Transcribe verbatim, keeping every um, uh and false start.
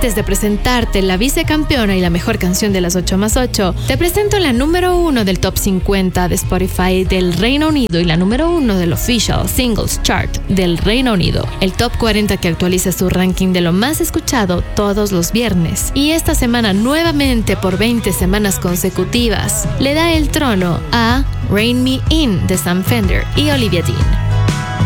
antes de presentarte la vicecampeona y la mejor canción de las ocho más ocho, te presento la número uno del Top cincuenta de Spotify del Reino Unido y la número uno del Official Singles Chart del Reino Unido, el Top cuarenta que actualiza su ranking de lo más escuchado todos los viernes. Y esta semana nuevamente por veinte semanas consecutivas le da el trono a Rein Me In de Sam Fender y Olivia Dean.